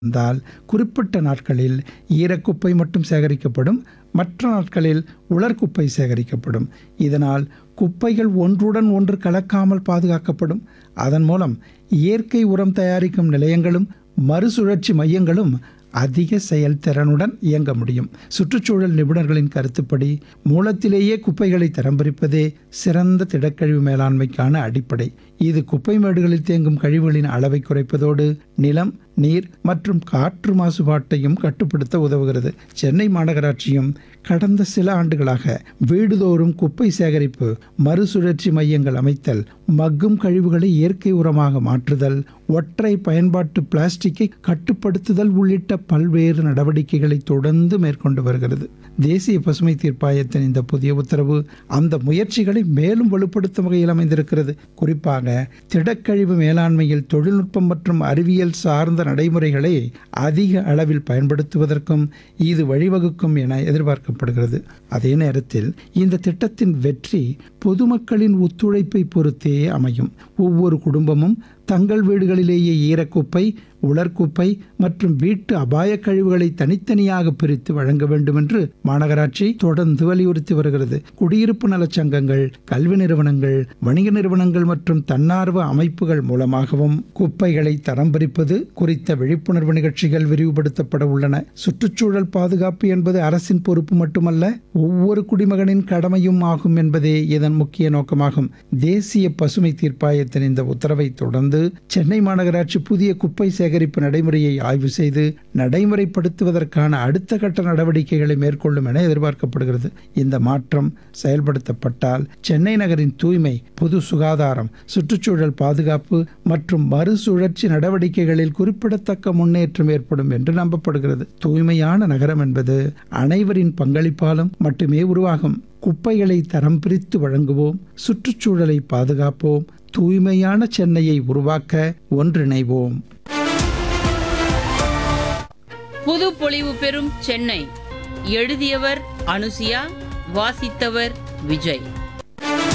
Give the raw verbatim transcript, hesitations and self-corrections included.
இருந்தால் குறிப்பிட்ட நாட்களில் ஈரக்குப்பை மட்டும் சேகரிக்கப்படும், மற்ற நாட்களில் உலர்குப்பை சேகரிக்கப்படும். இதனால் குப்பைகள் ஒன்றுடன் ஒன்று கலக்காமல் பாதுகாக்கப்படும். அதன் மூலம் இயற்கை உரம் தயாரிக்கும் நிலையங்களும் மறுசுழற்சி மையங்களும் அதிக செயல்திறனுடன் இயங்க முடியும். சுற்றுச்சூழல் நிபுணர்களின் கருத்துப்படி மூலத்திலேயே குப்பைகளை தரம் பிரிப்பதே சிறந்த திடக்கழிவு மேலாண்மைக்கான அடிப்படை. இது குப்பை மேடுகளில் தேங்கும் கழிவுகளின் அளவை குறைப்பதோடு நிலம், நீர் மற்றும் காற்று மாசுபாட்டையும் கட்டுப்படுத்த உதவுகிறது. சென்னை மாநகராட்சியும் கடந்த சில ஆண்டுகளாக வீடுதோறும் குப்பை சேகரிப்பு, மறுசுழற்சி மையங்கள் அமைத்தல், மக்கும் கழிவுகளை இயற்கை உரமாக மாற்றுதல், ஒற்றை பயன்பாட்டு பிளாஸ்டிக்கை கட்டுப்படுத்துதல் உள்ளிட்ட பல்வேறு நடவடிக்கைகளை தொடர்ந்து மேற்கொண்டு வருகிறது. தேசிய பசுமை தீர்ப்பாயத்தின் இந்த புதிய உத்தரவு அந்த முயற்சிகளை மேலும் வலுப்படுத்தும் வகையில் அமைந்திருக்கிறது. குறிப்பாக திடக்கழிவு மேலாண்மையில் தொழில்நுட்பம் மற்றும் அறிவியல் சார்ந்த நடைமுறைகளை அதிக அளவில் பயன்படுத்துவதற்கும் இது வழிவகுக்கும் என எதிர்பார்க்கப்படுகிறது. அதே நேரத்தில் இந்த திட்டத்தின் வெற்றி பொதுமக்களின் ஒத்துழைப்பை பொறுத்தே அமையும். ஒவ்வொரு குடும்பமும் தங்கள் வீடுகளிலேயே ஈரக்குப்பை, உலர்குப்பை மற்றும் வீட்டு அபாய கழிவுகளை தனித்தனியாக பிரித்து வழங்க வேண்டும் என்று மாநகராட்சி தொடர்ந்து வலியுறுத்தி வருகிறது. குடியிருப்பு நலச்சங்கங்கள், கல்வி நிறுவனங்கள், வணிக நிறுவனங்கள் மற்றும் தன்னார்வ அமைப்புகள் மூலமாகவும் குப்பைகளை தரம் பிரிப்பது குறித்த விழிப்புணர்வு நிகழ்ச்சிகள் விரிவுபடுத்தப்பட உள்ளன. சுற்றுச்சூழல் பாதுகாப்பு என்பது அரசின் பொறுப்பு மட்டுமல்ல, ஒவ்வொரு குடிமகனின் கடமையும் ஆகும் என்பதே இதன் முக்கிய நோக்கமாகும். தேசிய பசுமை தீர்ப்பாயத்தின் இந்த உத்தரவை தொடர்ந்து சென்னை மாநகராட்சி புதிய குப்பை சேகரிப்பு நடைமுறையை ஆய்வு செய்து நடைமுறைப்படுத்துவதற்கான அடுத்த கட்ட நடவடிக்கைகளை மேற்கொள்ளும் என எதிர்பார்க்கப்படுகிறது. இந்த மாற்றம் செயல்படுத்தப்பட்டால் சென்னை நகரின் தூய்மை, பொது சுகாதாரம், சுற்றுச்சூழல் பாதுகாப்பு மற்றும் மறுசுழற்சி நடவடிக்கைகளில் குறிப்பிடத்தக்க முன்னேற்றம் ஏற்படும் என்று நம்பப்படுகிறது. தூய்மையான நகரம் என்பது அனைவரின் பங்களிப்பாலும் மட்டுமே உருவாகும். குப்பைகளை தரம் பிரித்து வழங்குவோம், சுற்றுச்சூழலை பாதுகாப்போம், தூய்மையான சென்னையை உருவாக்க ஒன்றிணைவோம். புது பொலிவு பெறும் சென்னை. எழுதியவர் அனுசியா, வாசித்தவர் விஜய்.